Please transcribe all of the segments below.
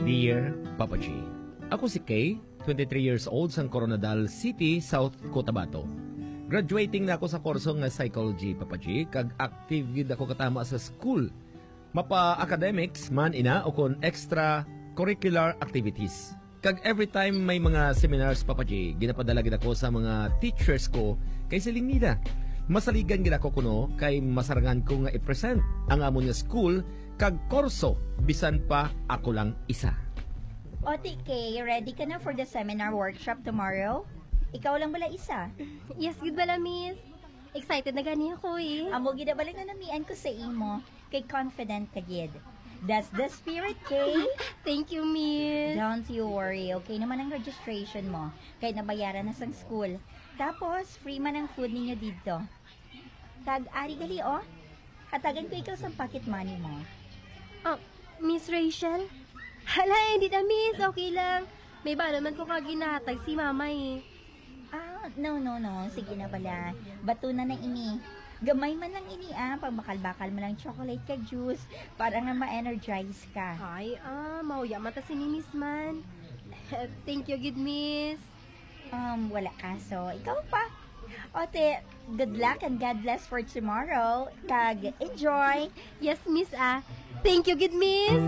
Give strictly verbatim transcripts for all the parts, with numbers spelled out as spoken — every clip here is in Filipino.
Dear Papa G, ako si Kay, twenty-three years old sa Coronadal City, South Cotabato. Graduating na ako sa kurso nga Psychology, Papa G, kag active gid ako katama sa school. Mapa academics man ina o kon extra curricular activities. Kag every time may mga seminars, Papa G, ginapadala gid ako sa mga teachers ko kay siling nila. Masaligan gid ako kuno kay masarangan ko nga i-present ang amon nga school kag kurso bisan pa ako lang isa. O T K, ready ka na for the seminar workshop tomorrow? Ikaw lang bala isa? Yes, good bala, miss. Excited na gani ako eh. Amo gid balik na namian ko sa imo kay confident ka gid. That's the spirit, Kay. Thank you, miss. Don't you worry, okay naman ang registration mo. Kahit nabayaran na sang school. Tapos, free man ang food ninyo dito. Tag-ari gali, oh. Hatagan ko ikaw sa pocket money mo. Oh, Miss Rachel? Hala, hindi na, miss. Okay lang. May ba naman ko kaginatag si mama eh. Ah, no, no, no. Sige na bala. Bato na na ini. Gamay man lang ini ah. Pagbakal-bakal mo lang chocolate ka juice para nga ma-energize ka. Ay, ah, mauya mata si ni Miss Man. Thank you, good miss. Um, wala kaso. Ikaw pa. Ote, good luck and God bless for tomorrow. Kag, enjoy. Yes, miss ah. Thank you, good miss.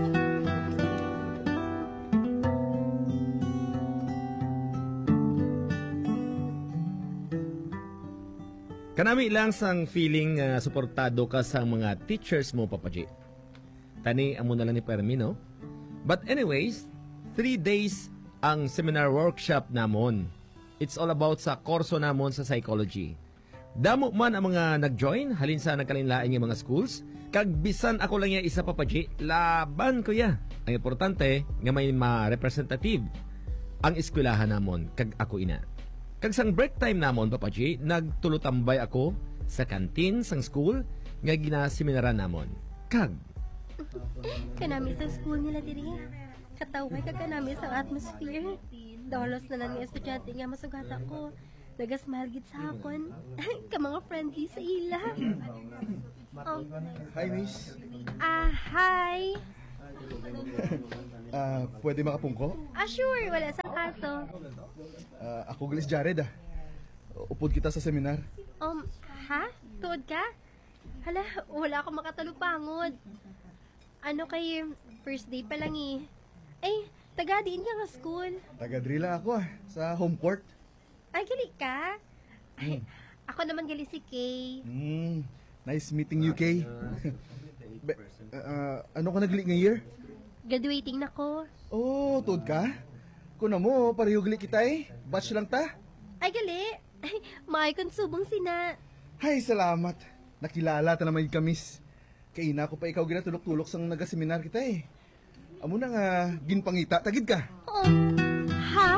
Kanami lang sang feeling uh, suportado ka sa mga teachers mo, Papa G. Tani, amo na lang ni Permi, no? But anyways, three days ang seminar workshop namon. It's all about sa kurso namon sa psychology. Damo man ang mga nag-join, halin sa nagkalinlain ng mga schools, kag bisan ako lang ya isa, Papa G, laban ko ya. Ang importante, nga may ma-representative ang eskwelahan namon, kag ako ina. Kag sang break time namon, Papa G, nagtulotambay ako sa kantin sang school nga ginaseminaran namon. Kag kanami sa school nila diri. Kataway ka kanami sa atmosphere. Dolos na lang ng estudyante nga masugata ko. Nagasmahal gid sa akon. Ka mga friendly sa ila. Oh. Hi, miss. Ah, hi. Ah, pwede makapungko? Ah, sure. Wala sa kaso. Ah, ako galis Jared ah. Upod kita sa seminar. Um, ha? Tuod ka? Hala, wala akong makatalupangod. Ano kay first day pa lang eh. Ay, taga diin ka nga school. Taga-drilla ako ah, sa home court. Ay, gali ka? Ay, ako naman gali si Kay. Mm, nice meeting you, Kay. Be, ah, ano ka nagli ng year? Graduating na ko. Oh, tuod ka? Kuna mo, pareho gali kita eh. Batch lang ta. Ay, gali. Ay, may konsubong sina. Hay, salamat. Nakilala ta naman yung kamis. Kaina ko pa ikaw ginatulok-tulok sang nagaseminar kita eh. Amo na nga, ginpangita, tagid ka. Oh, ha?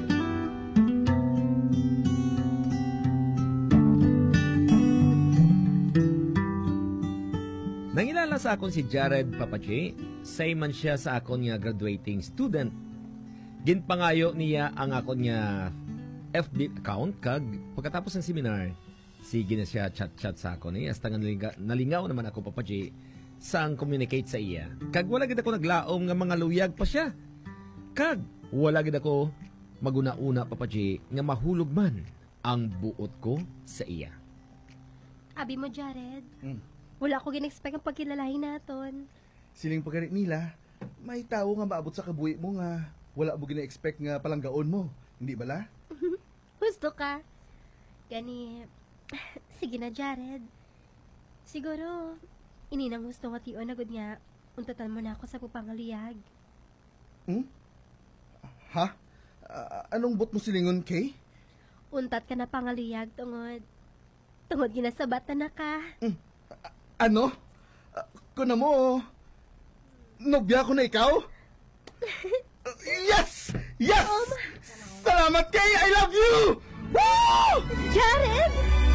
nangilala sa akon si Jared, Papa G. Say man siya sa akon nga graduating student. Ginpangayo niya ang akon nga F B account kag pagkatapos ng seminar, sige na siya chat-chat sa akon eh. Hasta nga nalinga, nalingaw naman ako, Papa G, sang communicate sa iya. Kag wala gid ako naglaom nga mga luyag pa siya. Kag wala gid ako maguna-una, Papa G, nga mahulog man ang buot ko sa iya. Abi mo, Jared. Mm. Wala ko gin-expect ang pagkilalahin naton. Siling pagarit nila, may tao nga maabot sa kabuhi mo nga wala mo gina-expect nga palanggaon mo. Hindi bala? Gusto ka? Gani, sige na, Jared. Siguro, ininang gusto nga tiyo na good nga, untatan mo na ako sa pupangaliyag. Hmm? Ha? Ah, anong bot mo silingon, Kay? Untat ka na pangaliyag, tungod. Tungod ginasabatan na ka. Hmm. A- ano? Uh, kuna mo, nobya ko na ikaw? Uh, yes! Yes! Salamat, Kay! I love you! Woo! Jared!